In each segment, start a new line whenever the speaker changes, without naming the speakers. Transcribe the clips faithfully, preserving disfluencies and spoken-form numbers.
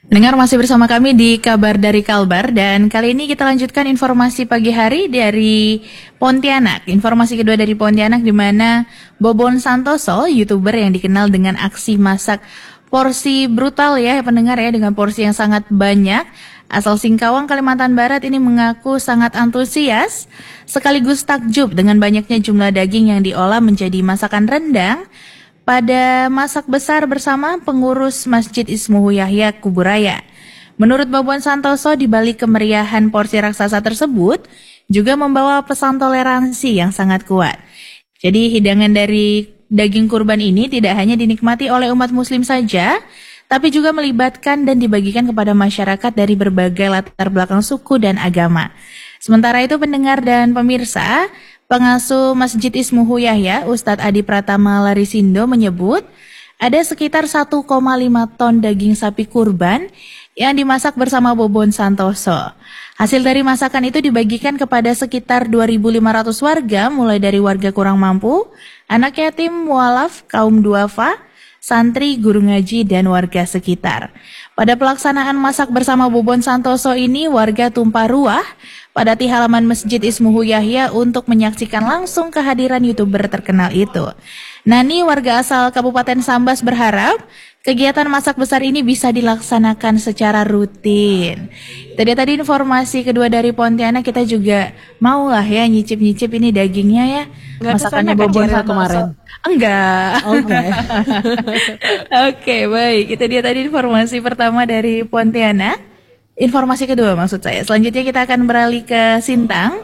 Dengar masih bersama kami di Kabar dari Kalbar dan kali ini kita lanjutkan informasi pagi hari dari Pontianak. Informasi kedua dari Pontianak di mana Bobon Santoso, YouTuber yang dikenal dengan aksi masak porsi brutal ya pendengar ya dengan porsi yang sangat banyak. Asal Singkawang, Kalimantan Barat ini mengaku sangat antusias sekaligus takjub dengan banyaknya jumlah daging yang diolah menjadi masakan rendang pada masak besar bersama pengurus Masjid Ismuhu Yahya Kuburaya. Menurut Bobon Santoso, di balik kemeriahan porsi raksasa tersebut juga membawa pesan toleransi yang sangat kuat. Jadi hidangan dari daging kurban ini tidak hanya dinikmati oleh umat muslim saja, tapi juga melibatkan dan dibagikan kepada masyarakat dari berbagai latar belakang suku dan agama. Sementara itu pendengar dan pemirsa, Pengasuh Masjid Ismuhu Yahya, Ustadz Adi Pratama Larisindo menyebut ada sekitar satu koma lima ton daging sapi kurban yang dimasak bersama Bobon Santoso. Hasil dari masakan itu dibagikan kepada sekitar dua ribu lima ratus warga, mulai dari warga kurang mampu, anak yatim, mualaf, kaum duafa, santri, guru ngaji, dan warga sekitar. Pada pelaksanaan masak bersama Bobon Santoso ini, warga tumpah ruah pada di halaman Masjid Ismuhu Yahya untuk menyaksikan langsung kehadiran YouTuber terkenal itu. Nani, warga asal Kabupaten Sambas, berharap kegiatan masak besar ini bisa dilaksanakan secara rutin. Tadi tadi informasi kedua dari Pontianak, kita juga mau lah ya nyicip-nyicip ini dagingnya ya.
Nggak
masakannya Bobon kemarin. Enggak.
Oke. Okay.
Oke, baik. Itu dia tadi informasi pertama dari Pontianak. Informasi kedua maksud saya. Selanjutnya kita akan beralih ke Sintang,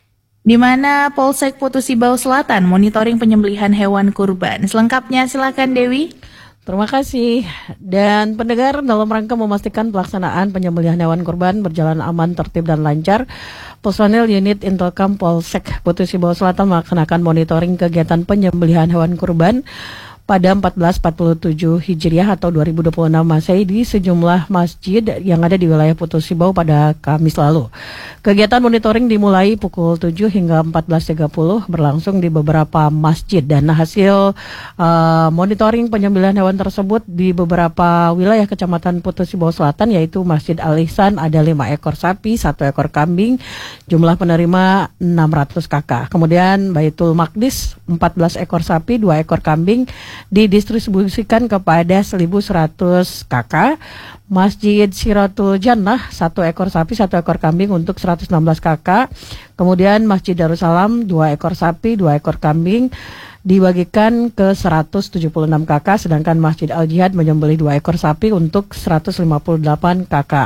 di mana Polsek Putu Sibau Selatan monitoring penyembelihan hewan kurban. Selengkapnya silakan Dewi.
Terima kasih. Dan pendengar, dalam rangka memastikan pelaksanaan penyembelihan hewan kurban berjalan aman, tertib, dan lancar, personel unit Intelkam Polsek Putu Sibau Selatan melaksanakan monitoring kegiatan penyembelihan hewan kurban pada empat belas empat puluh tujuh Hijriah atau dua ribu dua puluh enam Masehi di sejumlah masjid yang ada di wilayah Putu Sibau pada Kamis lalu. Kegiatan monitoring dimulai pukul tujuh hingga empat belas tiga puluh, berlangsung di beberapa masjid, dan hasil uh, monitoring penyembelihan hewan tersebut di beberapa wilayah Kecamatan Putu Sibau Selatan, yaitu Masjid Al-Ihsan ada lima ekor sapi, satu ekor kambing, jumlah penerima enam ratus kakak. Kemudian Baitul Maqdis empat belas ekor sapi, dua ekor kambing didistribusikan kepada seribu seratus kakak. Masjid Siratul Jannah satu ekor sapi, satu ekor kambing untuk seratus enam belas kakak. Kemudian Masjid Darussalam dua ekor sapi, dua ekor kambing dibagikan ke seratus tujuh puluh enam kakak, sedangkan Masjid Al-Jihad menyembelih dua ekor sapi untuk seratus lima puluh delapan kakak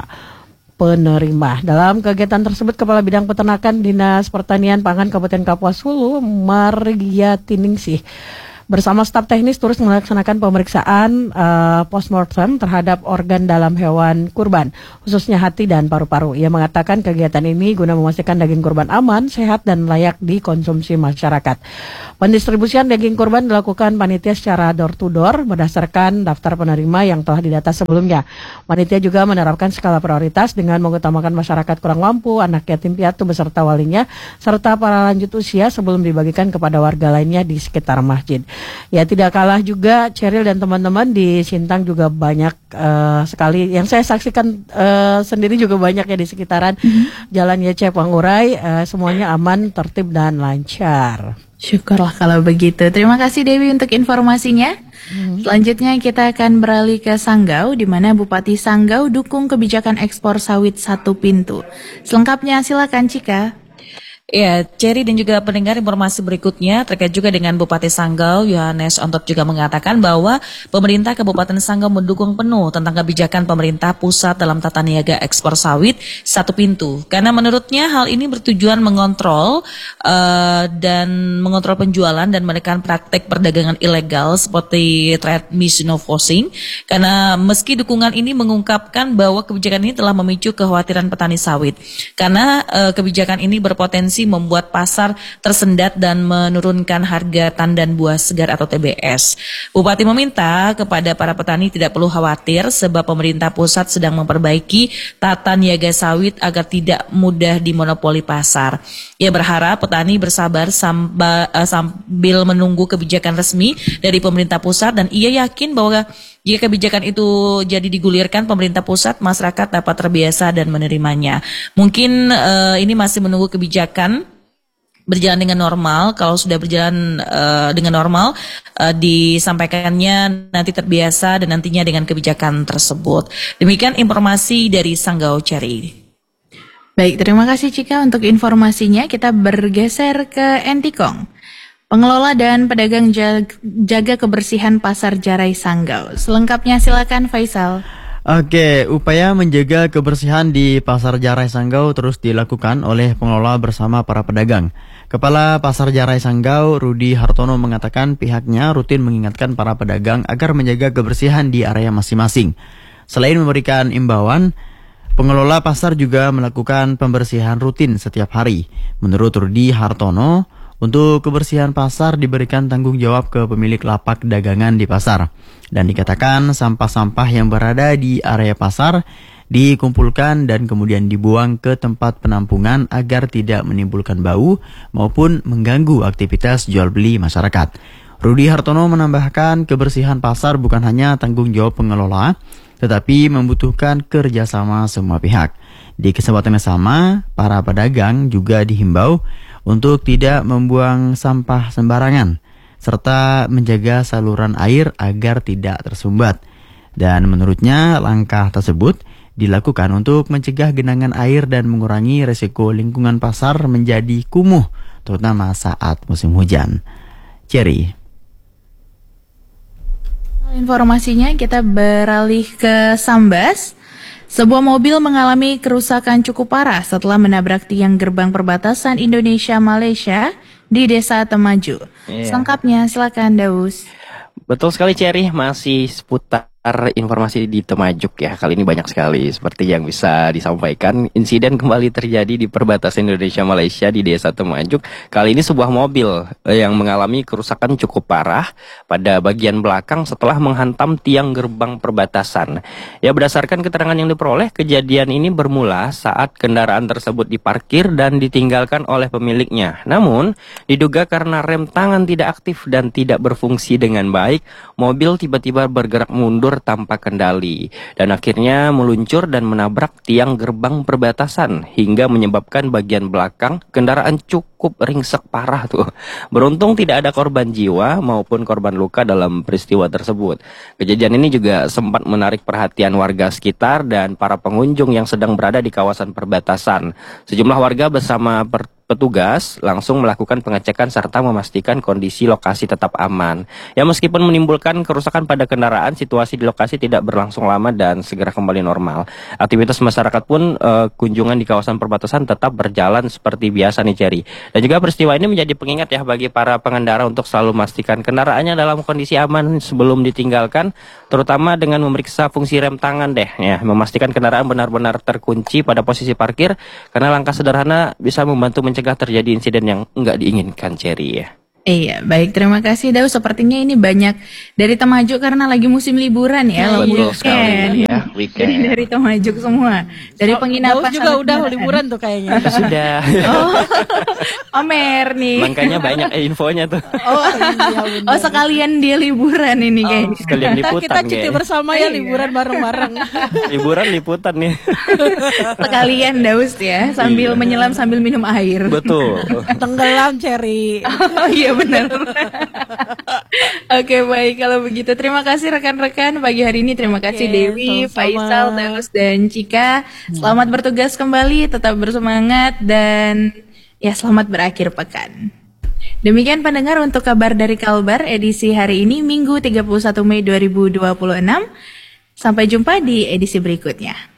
penerima. Dalam kegiatan tersebut, Kepala Bidang Peternakan Dinas Pertanian Pangan Kabupaten Kapuas Hulu, Margiatiningsih, bersama staf teknis terus melaksanakan pemeriksaan uh, postmortem terhadap organ dalam hewan kurban, khususnya hati dan paru-paru. Ia mengatakan kegiatan ini guna memastikan daging kurban aman, sehat, dan layak dikonsumsi masyarakat. Pendistribusian daging kurban dilakukan panitia secara door-to-door berdasarkan daftar penerima yang telah didata sebelumnya. Panitia juga menerapkan skala prioritas dengan mengutamakan masyarakat kurang mampu, anak yatim piatu beserta walinya, serta para lanjut usia sebelum dibagikan kepada warga lainnya di sekitar masjid. Ya, tidak kalah juga Cheryl dan teman-teman di Sintang juga banyak uh, sekali yang saya saksikan uh, sendiri, juga banyak ya di sekitaran mm-hmm. Jalan Yece Pangurai, uh, semuanya aman, tertib, dan lancar.
Syukurlah kalau begitu. Terima kasih Dewi untuk informasinya. Mm-hmm. Selanjutnya kita akan beralih ke Sanggau, di mana Bupati Sanggau dukung kebijakan ekspor sawit satu pintu. Selengkapnya silakan Cika.
Ya, Cherry dan juga pendengar, informasi berikutnya terkait juga dengan Bupati Sanggau, Yohanes Ontot juga mengatakan bahwa pemerintah Kabupaten Sanggau mendukung penuh tentang kebijakan pemerintah pusat dalam tata niaga ekspor sawit satu pintu. Karena menurutnya hal ini bertujuan mengontrol uh, dan mengontrol penjualan dan menekan praktek perdagangan ilegal seperti trade misnophosing. Karena meski dukungan ini mengungkapkan bahwa kebijakan ini telah memicu kekhawatiran petani sawit. Karena uh, kebijakan ini berpotensi membuat pasar tersendat dan menurunkan harga tandan buah segar atau T B S. Bupati meminta kepada para petani tidak perlu khawatir sebab pemerintah pusat sedang memperbaiki tata niaga sawit agar tidak mudah dimonopoli pasar. Ia berharap petani bersabar samba, uh, sambil menunggu kebijakan resmi dari pemerintah pusat, dan ia yakin bahwa Jika kebijakan itu jadi digulirkan pemerintah pusat, masyarakat dapat terbiasa dan menerimanya. Mungkin uh, ini masih menunggu kebijakan berjalan dengan normal. Kalau sudah berjalan uh, dengan normal, uh, disampaikannya nanti terbiasa dan nantinya dengan kebijakan tersebut. Demikian informasi dari Sanggau Cherry.
Baik, terima kasih Cika untuk informasinya. Kita bergeser ke Entikong. Pengelola dan pedagang jaga kebersihan Pasar Jarai Sanggau. Selengkapnya silakan Faisal.
Oke, upaya menjaga kebersihan di Pasar Jarai Sanggau terus dilakukan oleh pengelola bersama para pedagang. Kepala Pasar Jarai Sanggau, Rudi Hartono, mengatakan pihaknya rutin mengingatkan para pedagang agar menjaga kebersihan di area masing-masing. Selain memberikan imbauan, pengelola pasar juga melakukan pembersihan rutin setiap hari. Menurut Rudi Hartono, untuk kebersihan pasar diberikan tanggung jawab ke pemilik lapak dagangan di pasar. Dan dikatakan sampah-sampah yang berada di area pasar dikumpulkan dan kemudian dibuang ke tempat penampungan agar tidak menimbulkan bau maupun mengganggu aktivitas jual beli masyarakat. Rudi Hartono menambahkan kebersihan pasar bukan hanya tanggung jawab pengelola, tetapi membutuhkan kerjasama semua pihak. Di kesempatan yang sama, para pedagang juga dihimbau untuk tidak membuang sampah sembarangan, serta menjaga saluran air agar tidak tersumbat. Dan menurutnya, langkah tersebut dilakukan untuk mencegah genangan air dan mengurangi resiko lingkungan pasar menjadi kumuh, terutama saat musim hujan. Cherry.
Informasinya kita beralih ke Sambas. Sebuah mobil mengalami kerusakan cukup parah setelah menabrak tiang gerbang perbatasan Indonesia-Malaysia di Desa Temaju.
Iya.
Selengkapnya silakan Daus.
Betul sekali Cherry, masih seputar informasi di Temajuk ya. Kali ini banyak sekali seperti yang bisa disampaikan. Insiden kembali terjadi di perbatasan Indonesia-Malaysia di Desa Temajuk. Kali ini sebuah mobil yang mengalami kerusakan cukup parah pada bagian belakang setelah menghantam tiang gerbang perbatasan. Ya, berdasarkan keterangan yang diperoleh, kejadian ini bermula saat kendaraan tersebut diparkir dan ditinggalkan oleh pemiliknya. Namun, diduga karena rem tangan tidak aktif dan tidak berfungsi dengan baik, mobil tiba-tiba bergerak mundur tanpa kendali dan akhirnya meluncur dan menabrak tiang gerbang perbatasan hingga menyebabkan bagian belakang kendaraan cukup ringsek parah tuh. Beruntung tidak ada korban jiwa maupun korban luka dalam peristiwa tersebut. Kejadian ini juga sempat menarik perhatian warga sekitar dan para pengunjung yang sedang berada di kawasan perbatasan. Sejumlah warga bersama per petugas langsung melakukan pengecekan serta memastikan kondisi lokasi tetap aman. Ya, meskipun menimbulkan kerusakan pada kendaraan, situasi di lokasi tidak berlangsung lama dan segera kembali normal. Aktivitas masyarakat pun uh, kunjungan di kawasan perbatasan tetap berjalan seperti biasa nih Cherry. Dan juga peristiwa ini menjadi pengingat ya bagi para pengendara untuk selalu memastikan kendaraannya dalam kondisi aman sebelum ditinggalkan, terutama dengan memeriksa fungsi rem tangan deh ya, memastikan kendaraan benar-benar terkunci pada posisi parkir karena langkah sederhana bisa membantu mencegah terjadi insiden yang enggak diinginkan Cherry ya.
Iya, baik, terima kasih Daus. Sepertinya ini banyak dari Temajuk karena lagi musim liburan ya, lagi
Betul
weekend.
sekali, ya, weekend.
Jadi dari Temajuk semua, dari
So,
penginapan
Daus juga
sampai
udah
kendaraan.
liburan tuh kayaknya.
Sudah.
Oh, Omer nih.
Makanya banyak eh, infonya tuh.
Oh, iya benar.
Oh, sekalian dia liburan ini kayaknya.
Sekalian
Kita,
liputan
kita cuti
kayak.
bersama ya, liburan bareng-bareng.
Liburan liputan nih.
Sekalian Daus ya, sambil
Iya.
menyelam sambil minum air.
Betul.
Tenggelam Cherry.
Oh iya benar. Oke, baik kalau begitu. Terima kasih rekan-rekan pagi hari ini. Terima kasih
Oke,
Dewi,
sama-sama.
Faisal, Daus dan Cika. Selamat bertugas kembali, tetap bersemangat dan ya selamat berakhir pekan. Demikian pendengar untuk kabar dari Kalbar edisi hari ini Minggu tiga puluh satu Mei dua ribu dua puluh enam. Sampai jumpa di edisi berikutnya.